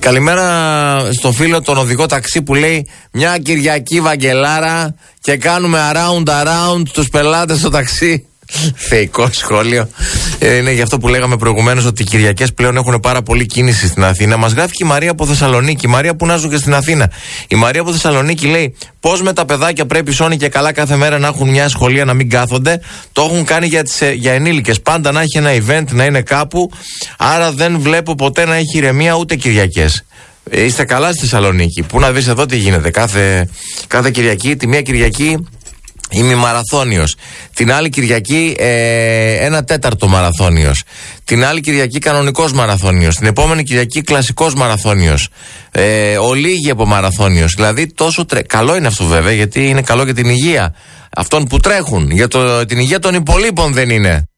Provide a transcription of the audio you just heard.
Καλημέρα στο φίλο τον οδηγό ταξί που λέει μια Κυριακή Βαγγελάρα και κάνουμε around τους πελάτες στο ταξί. Θεϊκό σχόλιο. Είναι γι' αυτό που λέγαμε προηγουμένως ότι οι Κυριακές πλέον έχουν πάρα πολύ κίνηση στην Αθήνα. Μας γράφει και η Μαρία από Θεσσαλονίκη. Η Μαρία που να ζουν και στην Αθήνα. Η Μαρία από Θεσσαλονίκη λέει: πώς με τα παιδάκια πρέπει σώνει και καλά κάθε μέρα να έχουν μια σχολεία να μην κάθονται. Το έχουν κάνει για ενήλικες. Πάντα να έχει ένα event, να είναι κάπου. Άρα δεν βλέπω ποτέ να έχει ηρεμία ούτε Κυριακές. Είστε καλά στη Θεσσαλονίκη. Πού να δεις εδώ τι γίνεται. Κάθε Κυριακή, τη μία Κυριακή είμαι μαραθώνιος. Την άλλη Κυριακή 1/4 μαραθώνιος. Την άλλη Κυριακή κανονικός μαραθώνιος. Την επόμενη Κυριακή κλασικός μαραθώνιος. Ολίγη από μαραθώνιος. Δηλαδή τόσο καλό είναι αυτό βέβαια, γιατί είναι καλό για την υγεία αυτών που τρέχουν. Για την υγεία των υπολείπων δεν είναι.